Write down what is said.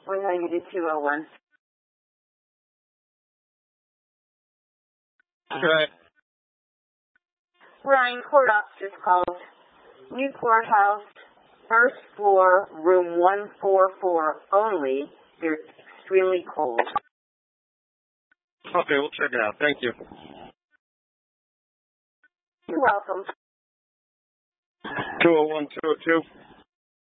We're heading to 201. Okay. Ryan, court officer called. New courthouse, first floor, room 144 only. They're extremely cold. Okay, we'll check it out. Thank you. You're welcome. 201, 202.